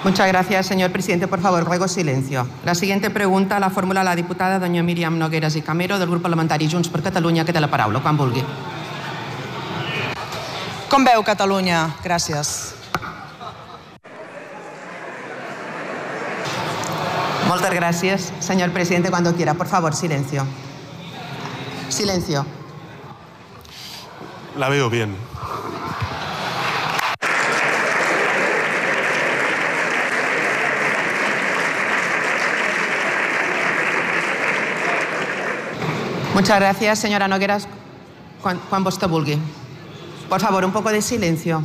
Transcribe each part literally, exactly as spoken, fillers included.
Muchas gracias, señor presidente. Por favor, ruego silencio. La siguiente pregunta la formula la diputada doña Míriam Nogueras i Camero del grup parlamentari Junts per Catalunya, que té la paraula, quan vulgui. Com veu Catalunya? Gràcies. Muchas gracias, señor presidente. Cuando quiera, por favor, silencio. Silencio. La veo bien. Muchas gracias, señora Nogueras. Quan, quan vostè vulgui. Por favor, un poco de silencio.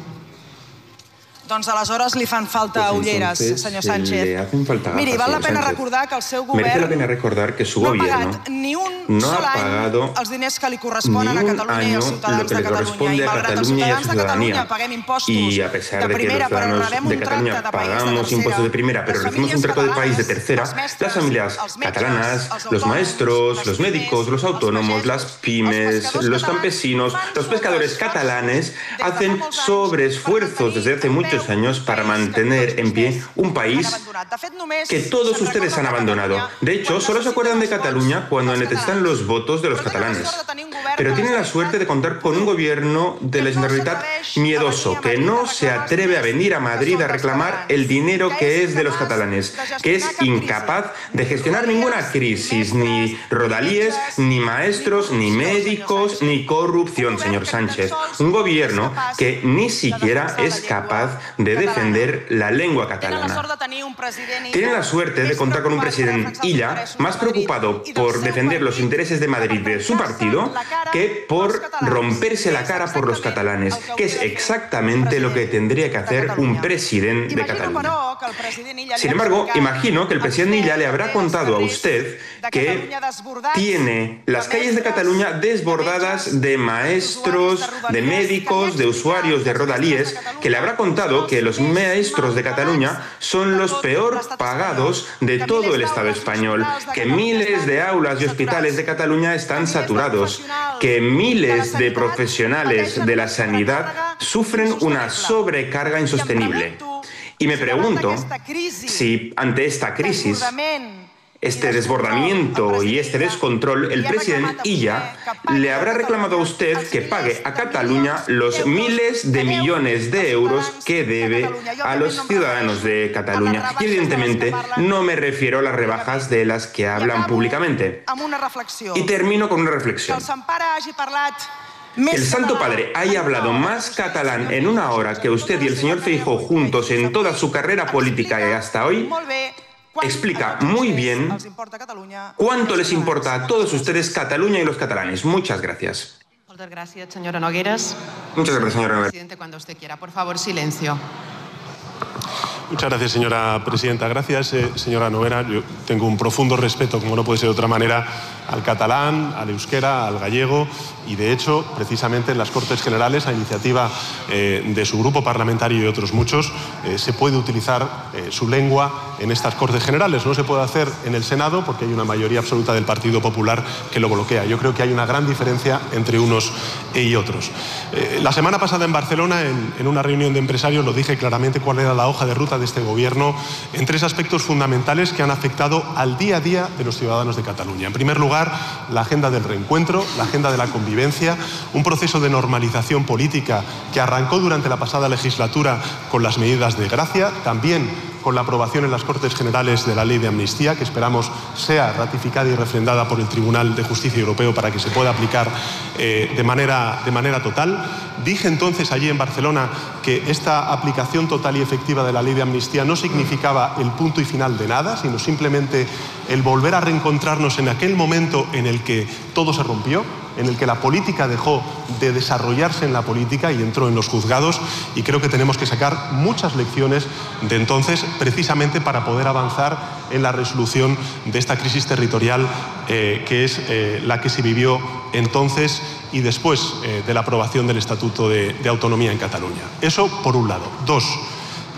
Doncs aleshores li fan falta pues ulleres, senyor Sánchez. Le hacen falta gafas, Miri, val la pena Sánchez. recordar que el seu govern Merece la pena recordar que su no ha gobierno pagat ni un no sol ha any pagado els diners que li corresponen ni a un Catalunya i año als lo ciutadans que de le Catalunya. corresponde I a malgrat els Cataluña y a su ciutadans de Catalunya ciudadanía. paguem impostos Y a pesar de de que los primera, però ciudadanos rebem un de tracte Cataluña de país de pagamos tercera, impuestos de primera, pero les recibimos un famílies trato de país de catalanes, tercera, els mestres, las familias els metges, catalanas, els los autònoms, maestros, les los médicos, pimes, los autónomos, els las pagesos, pymes, els pescadors los catalans campesinos, fan los pescadores sobreesforços catalanes des de fa hacen molts anys sobreesfuerzos desde hace muchos años para mantener en pie un país que todos ustedes han abandonado. De hecho, solo se acuerdan de Cataluña cuando necesitan los votos de los catalanes. Pero tienen la suerte de contar con un gobierno de la Generalitat miedoso, que no se atreve a venir a Madrid a reclamar el dinero que es de los catalanes, que es incapaz de gestionar ninguna crisis, ni rodalíes, ni maestros, ni médicos, ni corrupción, señor Sánchez. Un gobierno que ni siquiera es capaz de defender la lengua catalana. Tienen la suerte de contar con un presidente Illa más preocupado por defender los intereses de Madrid de su partido que por romperse la cara por los catalanes, que es exactamente lo que tendría que hacer un presidente de Cataluña. Sin embargo, imagino que el presidente Illa le habrá contado a usted que tiene las calles de Cataluña desbordadas de maestros, de médicos, de usuarios de rodalíes, que le habrá contado que los maestros de Cataluña son los peor pagados de todo el Estado español, que miles de aulas y hospitales de Cataluña están saturados, que miles de profesionales de la sanidad sufren una sobrecarga insostenible. Y me pregunto si ante esta crisis, este desbordamiento y este descontrol, el presidente Illa le habrá reclamado a usted que pague a Cataluña los miles de millones de euros que debe a los ciudadanos de Cataluña. Y evidentemente no me refiero a las rebajas de las que hablan públicamente. Y termino con una reflexión. Que el Santo Padre haya hablado más catalán en una hora que usted y el señor Feijóo juntos en toda su carrera política y hasta hoy, explica muy bien cuánto les importa a todos ustedes Cataluña y los catalanes. Muchas gracias. Muchas gracias, señora Nogueras. Muchas gracias, señora Nogueras. Presidente, cuando usted quiera, por favor, silencio. Muchas gracias, señora presidenta. Gracias, eh, señora Noguera. Yo tengo un profundo respeto, como no puede ser de otra manera, al catalán, al euskera, al gallego y, de hecho, precisamente en las Cortes Generales, a iniciativa eh, de su grupo parlamentario y de otros muchos, eh, se puede utilizar eh, su lengua en estas Cortes Generales. No se puede hacer en el Senado porque hay una mayoría absoluta del Partido Popular que lo bloquea. Yo creo que hay una gran diferencia entre unos y otros. Eh, la semana pasada en Barcelona, en, en una reunión de empresarios, lo dije claramente cuál era la hoja de ruta de este Gobierno en tres aspectos fundamentales que han afectado al día a día de los ciudadanos de Cataluña. En primer lugar, la agenda del reencuentro, la agenda de la convivencia, un proceso de normalización política que arrancó durante la pasada legislatura con las medidas de gracia, también con la aprobación en las Cortes Generales de la Ley de Amnistía, que esperamos sea ratificada y refrendada por el Tribunal de Justicia Europeo para que se pueda aplicar eh, de manera, de manera total. Dije entonces allí en Barcelona que esta aplicación total y efectiva de la Ley de Amnistía no significaba el punto y final de nada, sino simplemente el volver a reencontrarnos en aquel momento en el que todo se rompió, en el que la política dejó de desarrollarse en la política y entró en los juzgados, y creo que tenemos que sacar muchas lecciones de entonces precisamente para poder avanzar en la resolución de esta crisis territorial eh, que es eh, la que se vivió entonces y después eh, de la aprobación del Estatuto de, de Autonomía en Cataluña. Eso por un lado. Dos,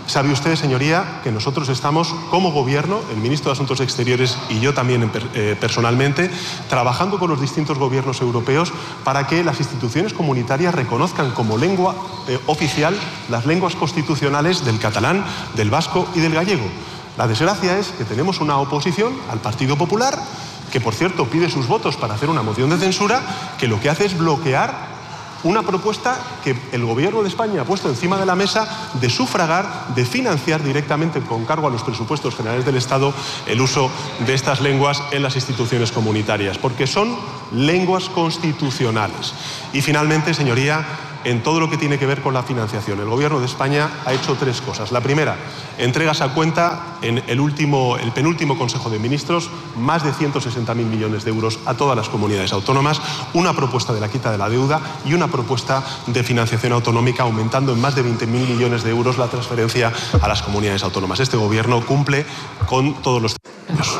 Sabe usted, señoría, que nosotros estamos como Gobierno, el ministro de Asuntos Exteriores y yo también eh, personalmente, trabajando con los distintos gobiernos europeos para que las instituciones comunitarias reconozcan como lengua eh, oficial las lenguas constitucionales del catalán, del vasco y del gallego. La desgracia es que tenemos una oposición al Partido Popular, que por cierto pide sus votos para hacer una moción de censura, que lo que hace es bloquear una propuesta que el Gobierno de España ha puesto encima de la mesa de sufragar, de financiar directamente con cargo a los presupuestos generales del Estado el uso de estas lenguas en las instituciones comunitarias, porque son lenguas constitucionales. Y finalmente, señoría, en todo lo que tiene que ver con la financiación, el Gobierno de España ha hecho tres cosas. La primera, entregas a cuenta en el, último, el penúltimo Consejo de Ministros más de ciento sesenta mil millones de euros a todas las comunidades autónomas, una propuesta de la quita de la deuda y una propuesta de financiación autonómica aumentando en más de veinte mil millones de euros la transferencia a las comunidades autónomas. Este Gobierno cumple con todos los años.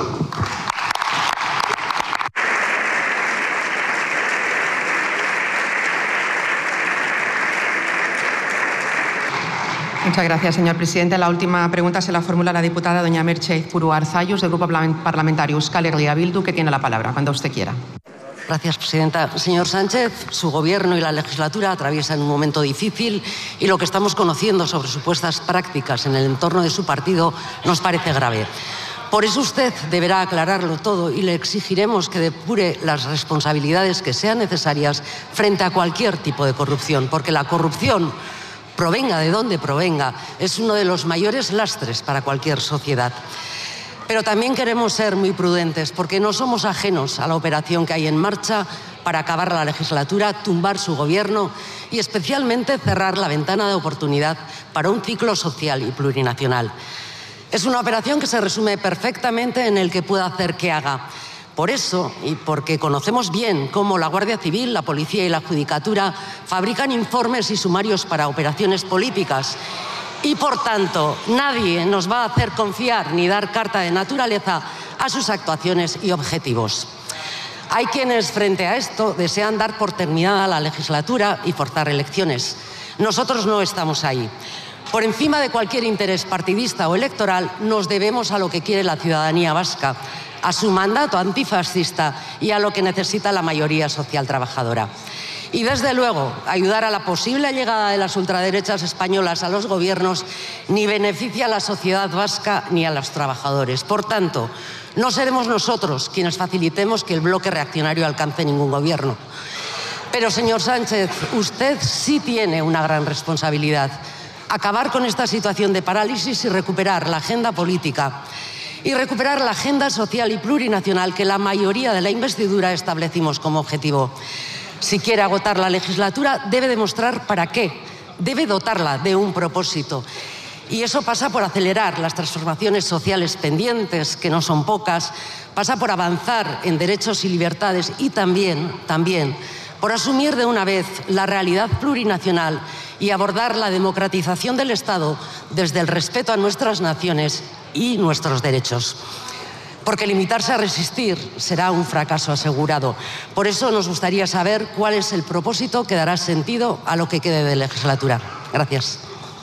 Muchas gracias, señor presidente. La última pregunta se la formula la diputada doña Merche Izpuru Arzayus, del Grupo Parlamentario Euskal Herria Bildu, que tiene la palabra, cuando usted quiera. Gracias, presidenta. Señor Sánchez, su gobierno y la legislatura atraviesan un momento difícil y lo que estamos conociendo sobre supuestas prácticas en el entorno de su partido nos parece grave. Por eso usted deberá aclararlo todo y le exigiremos que depure las responsabilidades que sean necesarias frente a cualquier tipo de corrupción, porque la corrupción, provenga de donde provenga, es uno de los mayores lastres para cualquier sociedad. Pero también queremos ser muy prudentes, porque no somos ajenos a la operación que hay en marcha para acabar la legislatura, tumbar su gobierno y especialmente cerrar la ventana de oportunidad para un ciclo social y plurinacional. Es una operación que se resume perfectamente en el que pueda hacer que haga. Por eso, y porque conocemos bien cómo la Guardia Civil, la Policía y la Judicatura fabrican informes y sumarios para operaciones políticas, y por tanto nadie nos va a hacer confiar ni dar carta de naturaleza a sus actuaciones y objetivos. Hay quienes frente a esto desean dar por terminada la legislatura y forzar elecciones. Nosotros no estamos ahí. Por encima de cualquier interés partidista o electoral, nos debemos a lo que quiere la ciudadanía vasca, a su mandato antifascista y a lo que necesita la mayoría social trabajadora. Y desde luego, ayudar a la posible llegada de las ultraderechas españolas a los gobiernos ni beneficia a la sociedad vasca ni a los trabajadores. Por tanto, no seremos nosotros quienes facilitemos que el bloque reaccionario alcance ningún gobierno. Pero, señor Sánchez, usted sí tiene una gran responsabilidad: acabar con esta situación de parálisis y recuperar la agenda política y recuperar la agenda social y plurinacional que la mayoría de la investidura establecimos como objetivo. Si quiere agotar la legislatura, debe demostrar para qué, debe dotarla de un propósito. Y eso pasa por acelerar las transformaciones sociales pendientes, que no son pocas, pasa por avanzar en derechos y libertades y también, también, por asumir de una vez la realidad plurinacional y abordar la democratización del Estado desde el respeto a nuestras naciones y nuestros derechos. Porque limitarse a resistir será un fracaso asegurado. Por eso nos gustaría saber cuál es el propósito que dará sentido a lo que quede de legislatura. Gracias.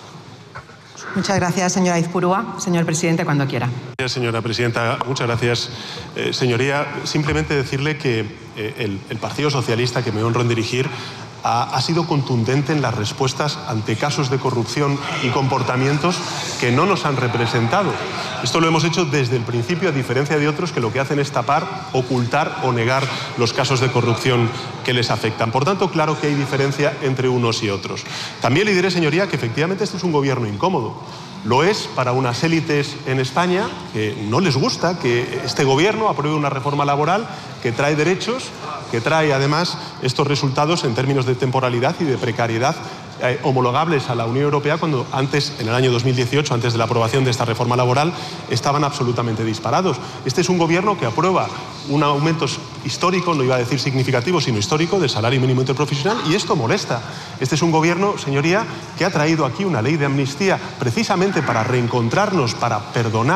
Muchas gracias, señora Izpurúa. Señor presidente, cuando quiera. Gracias, señora presidenta. Muchas gracias, eh, señoría. Simplemente decirle que eh, el, el Partido Socialista, que me honro en dirigir, ha, ha sido contundente en las respuestas ante casos de corrupción y comportamientos que no nos han representado. Esto lo hemos hecho desde el principio, a diferencia de otros que lo que hacen es tapar, ocultar o negar los casos de corrupción que les afectan. Por tanto, claro que hay diferencia entre unos y otros. También le diré, señoría, que efectivamente este es un gobierno incómodo. Lo es para unas élites en España que no les gusta que este gobierno apruebe una reforma laboral que trae derechos, que trae además estos resultados en términos de temporalidad y de precariedad eh, homologables a la Unión Europea, cuando antes, en el año dos mil dieciocho, antes de la aprobación de esta reforma laboral, estaban absolutamente disparados. Este es un gobierno que aprueba un aumento histórico, no iba a decir significativo, sino histórico, del salario mínimo interprofesional, y esto molesta. Este es un gobierno, señoría, que ha traído aquí una ley de amnistía precisamente para reencontrarnos, para perdonar,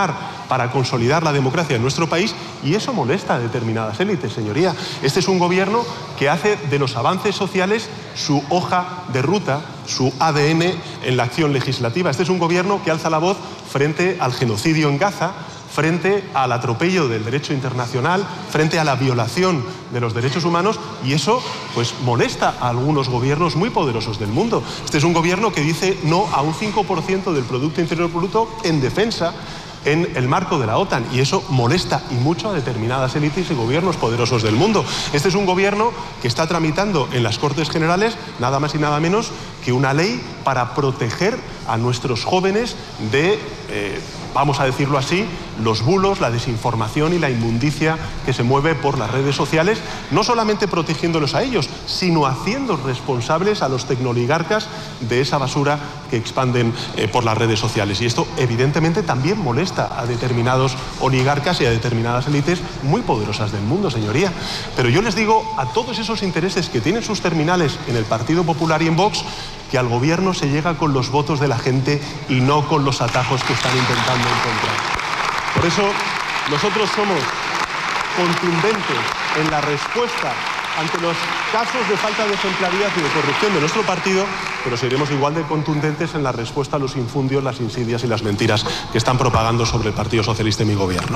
para consolidar la democracia en nuestro país, y eso molesta a determinadas élites, señoría. Este es un gobierno que hace de los avances sociales su hoja de ruta, su A D N en la acción legislativa. Este es un gobierno que alza la voz frente al genocidio en Gaza, frente al atropello del derecho internacional, frente a la violación de los derechos humanos, y eso pues molesta a algunos gobiernos muy poderosos del mundo. Este es un gobierno que dice no a un cinco por ciento del Producto Interior Bruto en defensa en el marco de la OTAN, y eso molesta y mucho a determinadas élites y gobiernos poderosos del mundo. Este es un gobierno que está tramitando en las Cortes Generales nada más y nada menos que una ley para proteger a nuestros jóvenes de, eh, vamos a decirlo así, los bulos, la desinformación y la inmundicia que se mueve por las redes sociales, no solamente protegiéndolos a ellos, sino haciendo responsables a los tecnooligarcas de esa basura que expanden eh, por las redes sociales. Y esto evidentemente también molesta a determinados oligarcas y a determinadas élites muy poderosas del mundo, señoría. Pero yo les digo a todos esos intereses que tienen sus terminales en el Partido Popular y en Vox, que al gobierno se llega con los votos de la gente y no con los atajos que están intentando encontrar. Por eso nosotros somos contundentes en la respuesta ante los casos de falta de ejemplaridad y de corrupción de nuestro partido, pero seremos igual de contundentes en la respuesta a los infundios, las insidias y las mentiras que están propagando sobre el Partido Socialista y mi gobierno.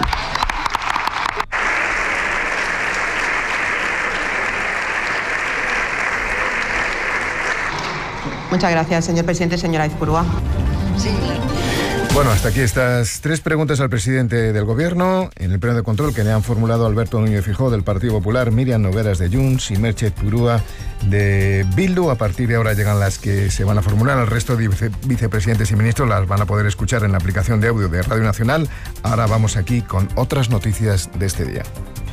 Muchas gracias, señor presidente. Señora Aizpurúa. Sí. Bueno, hasta aquí estas tres preguntas al presidente del Gobierno en el pleno de control que le han formulado Alberto Núñez Feijóo del Partido Popular, Míriam Nogueras de Junts y Merche Aizpurúa de Bildu. A partir de ahora llegan las que se van a formular. Al resto de vice vicepresidentes y ministros las van a poder escuchar en la aplicación de audio de Radio Nacional. Ahora vamos aquí con otras noticias de este día.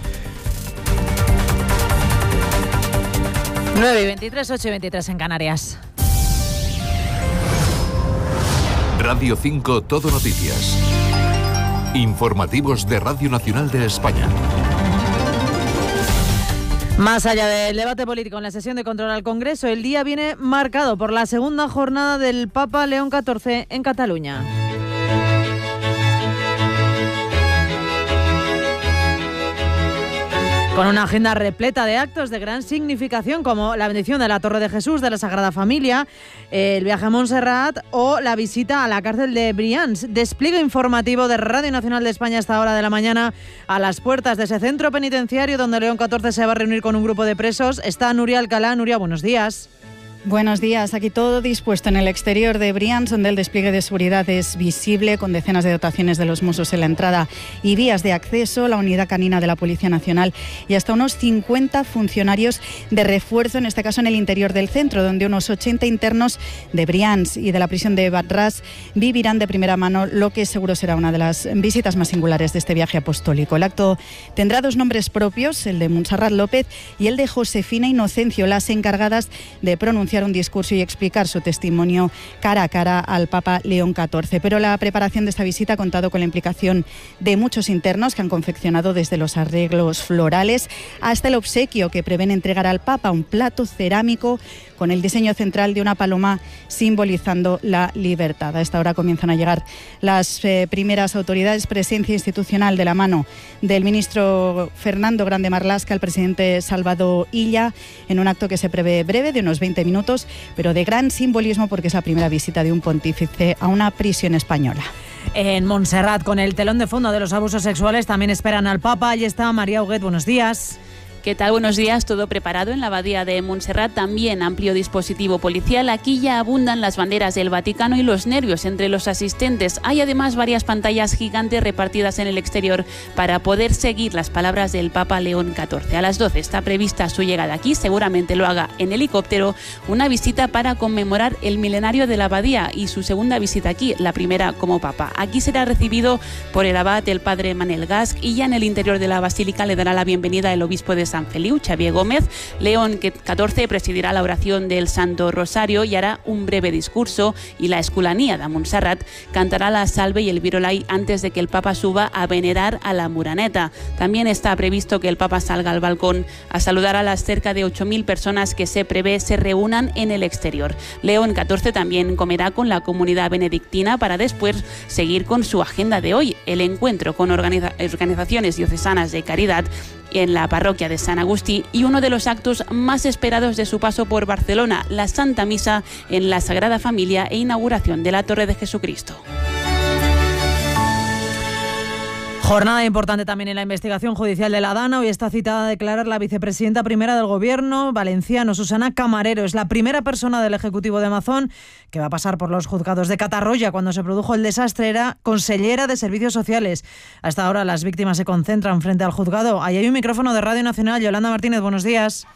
nueve y veintitrés, ocho y veintitrés en Canarias. Radio cinco Todo Noticias. Informativos de Radio Nacional de España. Más allá del debate político en la sesión de control al Congreso, el día viene marcado por la segunda jornada del Papa León catorce en Cataluña. Con una agenda repleta de actos de gran significación, como la bendición de la Torre de Jesús de la Sagrada Familia, el viaje a Montserrat o la visita a la cárcel de Brians. Despliegue informativo de Radio Nacional de España a esta hora de la mañana a las puertas de ese centro penitenciario donde León catorce se va a reunir con un grupo de presos. Está Nuria Alcalá. Nuria, buenos días. Buenos días. Aquí todo dispuesto en el exterior de Brians, donde el despliegue de seguridad es visible, con decenas de dotaciones de los Mossos en la entrada y vías de acceso, la unidad canina de la Policía Nacional y hasta unos cincuenta funcionarios de refuerzo, en este caso en el interior del centro, donde unos ochenta internos de Brians y de la prisión de Bat-Ras vivirán de primera mano lo que seguro será una de las visitas más singulares de este viaje apostólico. El acto tendrá dos nombres propios, el de Montserrat López y el de Josefina Inocencio, las encargadas de pronunciar un discurso y explicar su testimonio cara a cara al Papa León catorce. Pero la preparación de esta visita ha contado con la implicación de muchos internos que han confeccionado desde los arreglos florales hasta el obsequio que prevén entregar al Papa, un plato cerámico con el diseño central de una paloma simbolizando la libertad. A esta hora comienzan a llegar las eh, primeras autoridades, presencia institucional de la mano del ministro Fernando Grande Marlaska, el presidente Salvador Illa, en un acto que se prevé breve, de unos veinte minutos, pero de gran simbolismo porque es la primera visita de un pontífice a una prisión española. En Montserrat, con el telón de fondo de los abusos sexuales, también esperan al Papa. Allí está María Huguet, buenos días. ¿Qué tal? Buenos días. Todo preparado en la abadía de Montserrat, también amplio dispositivo policial. Aquí ya abundan las banderas del Vaticano y los nervios entre los asistentes. Hay además varias pantallas gigantes repartidas en el exterior para poder seguir las palabras del Papa León catorce. A las doce está prevista su llegada aquí, seguramente lo haga en helicóptero, una visita para conmemorar el milenario de la abadía y su segunda visita aquí, la primera como Papa. Aquí será recibido por el abad, el padre Manel Gasch, y ya en el interior de la basílica le dará la bienvenida el obispo de San Feliu, Xavier Gómez. León catorze presidirá la oración del Santo Rosario y hará un breve discurso, y la Esculanía de Montserrat cantará la Salve y el Virolai antes de que el Papa suba a venerar a la Muraneta. También está previsto que el Papa salga al balcón a saludar a las cerca de ocho mil personas que se prevé se reúnan en el exterior. León catorce también comerá con la comunidad benedictina para después seguir con su agenda de hoy, el encuentro con organiza- organizaciones diocesanas de caridad en la parroquia de San Agustí y uno de los actos más esperados de su paso por Barcelona, la Santa Misa en la Sagrada Familia e inauguración de la Torre de Jesucristo. Jornada importante también en la investigación judicial de la Dana. Hoy está citada a declarar la vicepresidenta primera del Gobierno valenciano, Susana Camarero. Es la primera persona del Ejecutivo de Amazon que va a pasar por los juzgados de Catarroya. Cuando se produjo el desastre era consellera de Servicios Sociales. Hasta ahora las víctimas se concentran frente al juzgado. Ahí hay un micrófono de Radio Nacional. Yolanda Martínez, buenos días.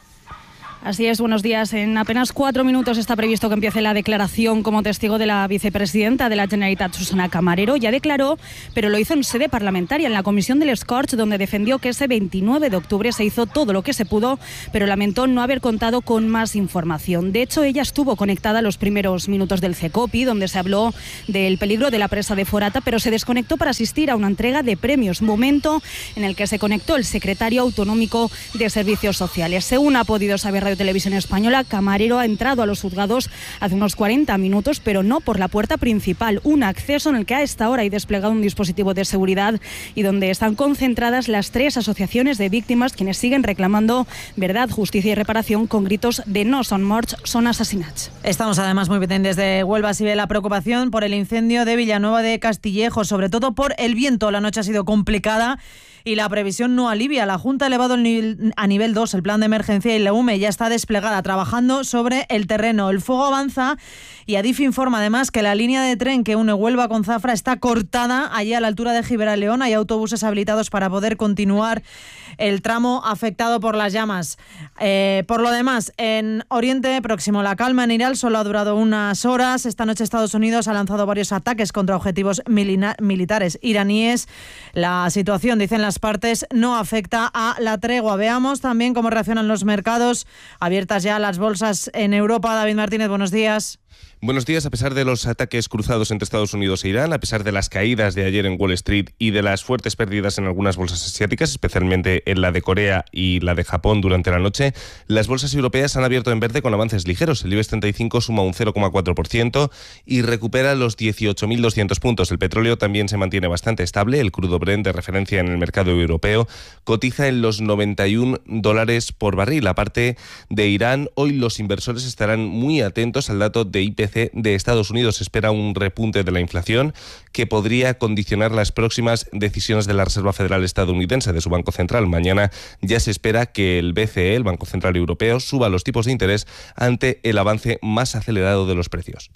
Así es, buenos días. En apenas cuatro minutos está previsto que empiece la declaración como testigo de la vicepresidenta de la Generalitat, Susana Camarero. Ya declaró, pero lo hizo en sede parlamentaria, en la Comisión del Escorch, donde defendió que ese veintinueve de octubre se hizo todo lo que se pudo, pero lamentó no haber contado con más información. De hecho, ella estuvo conectada a los primeros minutos del CECOPI, donde se habló del peligro de la presa de Forata, pero se desconectó para asistir a una entrega de premios, momento en el que se conectó el secretario autonómico de Servicios Sociales. Según ha podido saber Radio Televisión Española, Camarero ha entrado a los juzgados hace unos cuarenta minutos, pero no por la puerta principal, un acceso en el que a esta hora hay desplegado un dispositivo de seguridad y donde están concentradas las tres asociaciones de víctimas, quienes siguen reclamando verdad, justicia y reparación con gritos de no son morts, son asesinats. Estamos además muy pendientes de Huelva. Si ve la preocupación por el incendio de Villanueva de Castillejo, sobre todo por el viento. La noche ha sido complicada y la previsión no alivia. La Junta ha elevado el nivel, a nivel dos el plan de emergencia y la U M E ya está desplegada trabajando sobre el terreno. El fuego avanza y Adif informa además que la línea de tren que une Huelva con Zafra está cortada allí a la altura de Gibraleón. Hay autobuses habilitados para poder continuar el tramo afectado por las llamas. Eh, por lo demás, en Oriente Próximo, la calma en Irak solo ha durado unas horas. Esta noche Estados Unidos ha lanzado varios ataques contra objetivos milina- militares iraníes. La situación, dicen las partes, no afecta a la tregua. Veamos también cómo reaccionan los mercados. Abiertas ya las bolsas en Europa. David Martínez, buenos días. Buenos días. A pesar de los ataques cruzados entre Estados Unidos e Irán, a pesar de las caídas de ayer en Wall Street y de las fuertes pérdidas en algunas bolsas asiáticas, especialmente en la de Corea y la de Japón durante la noche, las bolsas europeas han abierto en verde con avances ligeros. El IBEX treinta y cinco suma un cero coma cuatro por ciento y recupera los dieciocho mil doscientos puntos. El petróleo también se mantiene bastante estable. El crudo Brent, de referencia en el mercado europeo, cotiza en los noventa y un dólares por barril. Aparte de Irán, hoy los inversores estarán muy atentos al dato de I P C de Estados Unidos. Se espera un repunte de la inflación que podría condicionar las próximas decisiones de la Reserva Federal estadounidense, de su Banco Central. Mañana ya se espera que el B C E, el Banco Central Europeo, suba los tipos de interés ante el avance más acelerado de los precios.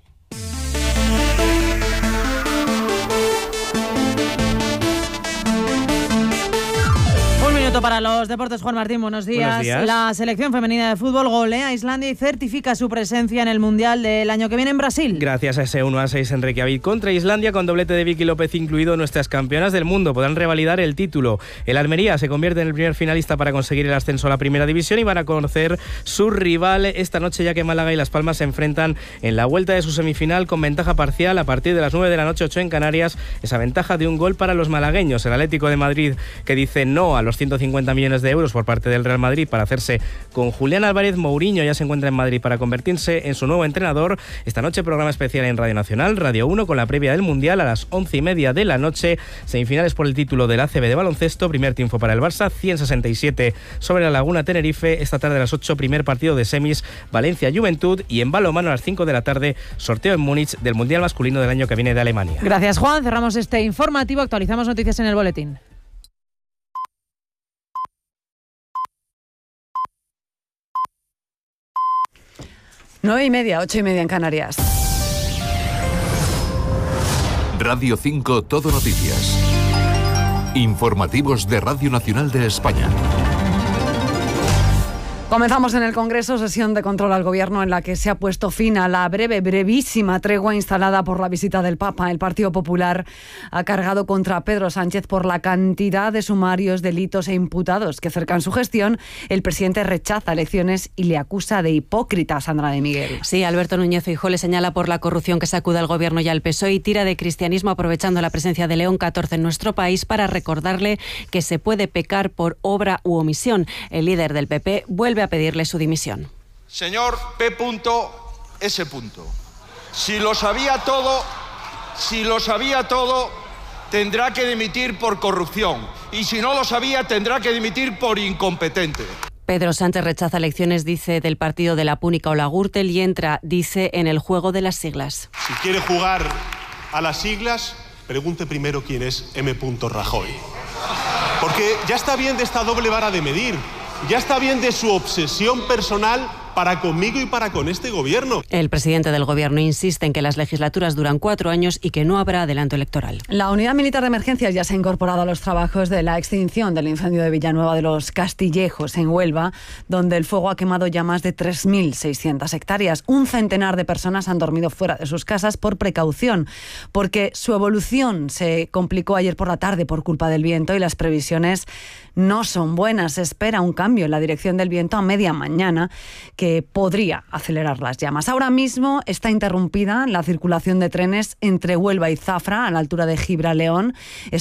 Para los deportes, Juan Martín, buenos días. Buenos días. La selección femenina de fútbol golea a Islandia y certifica su presencia en el Mundial del año que viene en Brasil. Gracias a ese uno a seis en Reykjavik contra Islandia, con doblete de Vicky López incluido, nuestras campeonas del mundo podrán revalidar el título. El Almería se convierte en el primer finalista para conseguir el ascenso a la primera división y van a conocer su rival esta noche, ya que Málaga y Las Palmas se enfrentan en la vuelta de su semifinal con ventaja parcial a partir de las nueve de la noche, ocho en Canarias. Esa ventaja de un gol para los malagueños. El Atlético de Madrid, que dice no a los ciento cincuenta millones de euros por parte del Real Madrid para hacerse con Julián Álvarez. Mourinho ya se encuentra en Madrid para convertirse en su nuevo entrenador. Esta noche programa especial en Radio Nacional, Radio uno, con la previa del Mundial a las once y media de la noche. Semifinales por el título del A C B de baloncesto. Primer triunfo para el Barça, ciento sesenta y siete sobre la Laguna Tenerife. Esta tarde a las ocho, primer partido de semis, Valencia Juventud. Y en balonmano a las cinco de la tarde, sorteo en Múnich del Mundial masculino del año que viene de Alemania. Gracias, Juan. Cerramos este informativo. Actualizamos noticias en el boletín. Nueve y media, ocho y media en Canarias. Radio cinco Todo Noticias. Informativos de Radio Nacional de España. Comenzamos en el Congreso sesión de control al Gobierno en la que se ha puesto fin a la breve, brevísima tregua instalada por la visita del Papa. El Partido Popular ha cargado contra Pedro Sánchez por la cantidad de sumarios, delitos e imputados que cercan su gestión. El presidente rechaza elecciones y le acusa de hipócrita. Sandra de Miguel. Sí, Alberto Núñez Feijóo le señala por la corrupción que sacude al Gobierno y al P S O E y tira de cristianismo aprovechando la presencia de León catorce en nuestro país para recordarle que se puede pecar por obra u omisión. El líder del P P vuelve a pedirle su dimisión. Señor P. S. Si lo sabía todo, si lo sabía todo, tendrá que dimitir por corrupción. Y si no lo sabía, tendrá que dimitir por incompetente. Pedro Sánchez rechaza elecciones, dice, del partido de la Púnica o la Gürtel y entra, dice, en el juego de las siglas. Si quiere jugar a las siglas, pregunte primero quién es M. Rajoy. Porque ya está bien de esta doble vara de medir. Ya está bien de su obsesión personal para conmigo y para con este gobierno. El presidente del gobierno insiste en que las legislaturas duran cuatro años y que no habrá adelanto electoral. La Unidad Militar de Emergencias ya se ha incorporado a los trabajos de la extinción del incendio de Villanueva de los Castillejos, en Huelva, donde el fuego ha quemado ya más de tres mil seiscientas hectáreas. Un centenar de personas han dormido fuera de sus casas por precaución, porque su evolución se complicó ayer por la tarde por culpa del viento y las previsiones no son buenas. Se espera un cambio en la dirección del viento a media mañana que podría acelerar las llamas. Ahora mismo está interrumpida la circulación de trenes entre Huelva y Zafra, a la altura de Gibraleón.